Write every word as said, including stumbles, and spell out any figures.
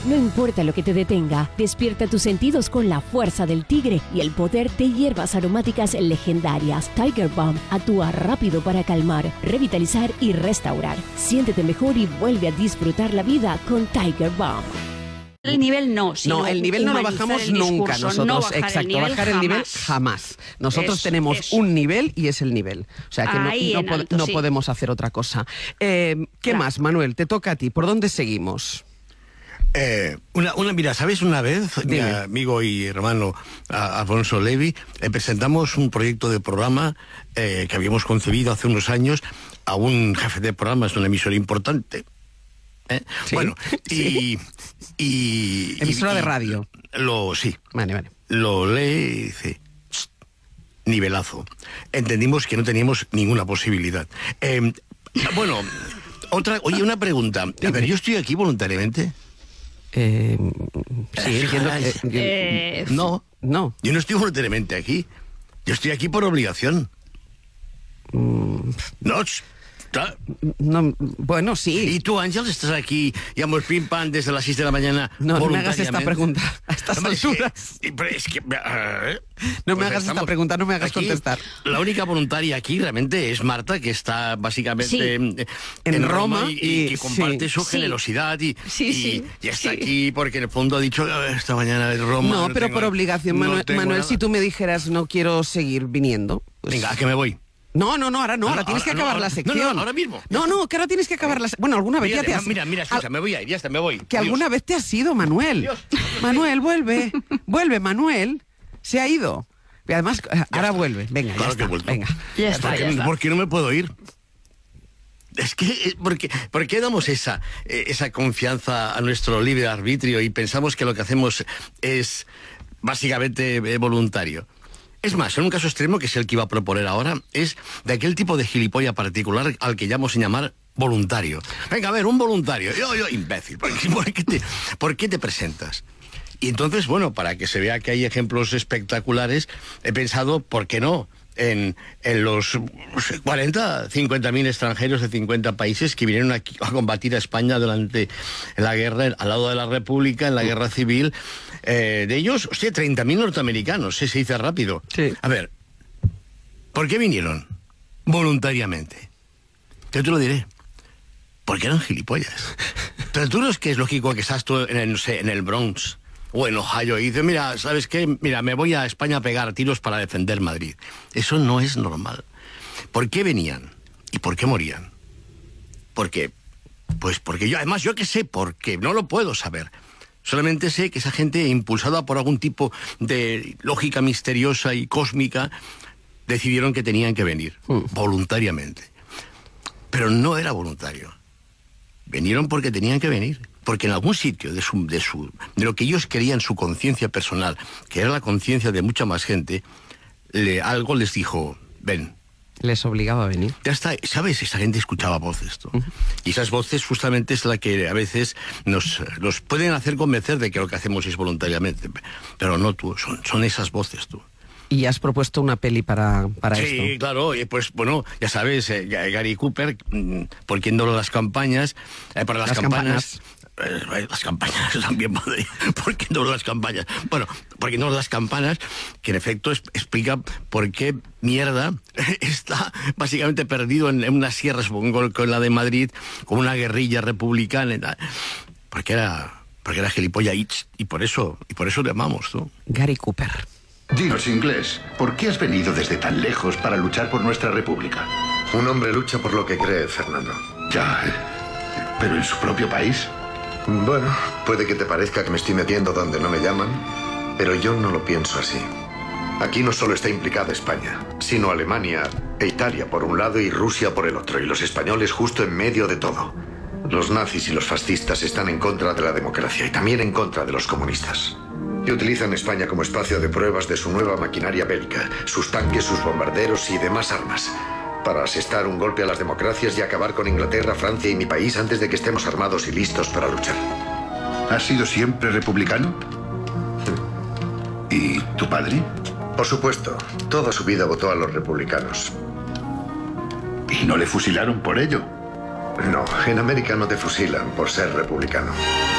No importa lo que te detenga, despierta tus sentidos con la fuerza del tigre y el poder de hierbas aromáticas legendarias. Tiger Balm actúa rápido para calmar, revitalizar y restaurar. Siéntete mejor y vuelve a disfrutar la vida con Tiger Balm. El nivel no, sino no, el nivel no lo bajamos nunca discurso, nosotros, no bajar exacto, el nivel bajar el nivel jamás. jamás. Nosotros Eso, tenemos eso. un nivel y es el nivel, o sea que no, Ahí no, en pod- alto, no sí. podemos hacer otra cosa. Eh, ¿Qué Claro. más, Manuel? Te toca a ti, ¿por dónde seguimos? Eh, una, una, mira, ¿sabes? Una vez, mi Dime. amigo y hermano a- Alfonso Levi, eh, presentamos un proyecto de programa eh, que habíamos concebido hace unos años a un jefe de programa, es una emisora importante. ¿eh? Sí. Bueno, y... y Emisora y- de radio. Lo, sí, Vale, vale. lo lee y dice... "Tss, nivelazo". Entendimos que no teníamos ninguna posibilidad. Eh, bueno, otra... Oye, una pregunta. A ver, yo estoy aquí voluntariamente... Eh, sí, entiendo que... Eh, No, no. yo no estoy voluntariamente aquí. Yo estoy aquí por obligación. Mm, No, ch- ta- no, bueno, sí. y tú, Ángel, estás aquí, digamos, pim pam, desde las seis de la mañana. No, no me hagas esta voluntariamente. pregunta a estas Hombre, es que- alturas. y- pero es que, eh, No me pues hagas esta estamos pregunta, no me hagas aquí. contestar. La única voluntaria aquí realmente es Marta, que está básicamente Sí. en, En Roma y, y y- que comparte sí. su Sí. generosidad y, Sí, y- sí, y está sí. aquí porque en el fondo ha dicho "Ah, esta mañana en Roma. No, pero tengo- por obligación, no Manuel, tengo Manuel nada". si tú me dijeras no quiero seguir viniendo... pues- Venga, que me voy. No, no, no, ahora no, No, ahora no, tienes ahora- que no, acabar ahora- la no, sección. no, no, ahora mismo. No, no, que ahora tienes que acabar la... se- Bueno, alguna vez ya Mira, te has... mira, mira, escucha, Al- me voy a ir, ya está, me voy. Que Adiós. alguna vez te has ido, Manuel. Dios. Manuel, vuelve. Vuelve, Manuel. Se ha ido. Y además, eh, ahora vuelve. Venga, Claro ya que he está. vuelto. Venga. Ya está, ¿Por ya qué, está. por qué no me puedo ir? Es que, eh, ¿por qué, por qué damos esa, eh, esa confianza a nuestro libre arbitrio y pensamos que lo que hacemos es básicamente eh, voluntario? Es más, en un caso extremo, que es el que iba a proponer ahora, es de aquel tipo de gilipollas particular al que llamo sin llamar voluntario. Venga, a ver, un voluntario. Yo, yo, imbécil. ¿Por qué, por qué te, por qué te presentas? Y entonces, bueno, para que se vea que hay ejemplos espectaculares, he pensado, ¿por qué no?, en, en los cuarenta, cincuenta mil extranjeros de cincuenta países que vinieron aquí a combatir a España durante la guerra, al lado de la República, en la guerra civil. Eh, de ellos, hostia, treinta mil norteamericanos, ¿eh? Se dice rápido. Sí. A ver, ¿por qué vinieron? Voluntariamente. Yo te lo diré. Porque eran gilipollas. Pero tú no es que es lógico que estás tú en el, no sé, en el Bronx o en Ohio y dices, mira, ¿sabes qué? Mira, me voy a España a pegar tiros para defender Madrid. Eso no es normal. ¿Por qué venían? ¿Y por qué morían? Porque, pues porque yo, además yo que sé por qué, no lo puedo saber. Solamente sé que esa gente, impulsada por algún tipo de lógica misteriosa y cósmica, decidieron que tenían que venir, Mm. voluntariamente. Pero no era voluntario. Vinieron porque tenían que venir. Porque en algún sitio de, su, de, su, de lo que ellos querían, su conciencia personal, que era la conciencia de mucha más gente, le, algo les dijo, ven. Les obligaba a venir. Ya está, ¿sabes? Esa gente escuchaba voces, tú. Uh-huh. Y esas voces justamente es la que a veces nos, nos pueden hacer convencer de que lo que hacemos es voluntariamente. Pero no tú, son, son esas voces, tú. Y has propuesto una peli para, para sí, esto. Sí, claro, y pues bueno, ya sabes, eh, Gary Cooper, mm, por quien no las campañas, eh, para las, las campanas... Eh, las campañas también podría, ¿por qué no las campañas? Bueno, porque no las campanas, que en efecto es, explica por qué mierda está básicamente perdido en, en unas sierras, supongo, con la de Madrid, con una guerrilla republicana y tal. Porque era, porque era gilipollas y, y por eso, y por eso le amamos, ¿no? Gary Cooper. Dinos, inglés, ¿por qué has venido desde tan lejos para luchar por nuestra república? Un hombre lucha por lo que cree, Fernando. Ya, eh, pero en su propio país. Bueno, puede que te parezca que me estoy metiendo donde no me llaman, pero yo no lo pienso así. Aquí no solo está implicada España, sino Alemania e Italia por un lado y Rusia por el otro, y los españoles justo en medio de todo. Los nazis y los fascistas están en contra de la democracia y también en contra de los comunistas. Y utilizan España como espacio de pruebas de su nueva maquinaria bélica, sus tanques, sus bombarderos y demás armas, para asestar un golpe a las democracias y acabar con Inglaterra, Francia y mi país antes de que estemos armados y listos para luchar. ¿Has sido siempre republicano? ¿Y tu padre? Por supuesto, toda su vida votó a los republicanos. ¿Y no le fusilaron por ello? No, en América no te fusilan por ser republicano.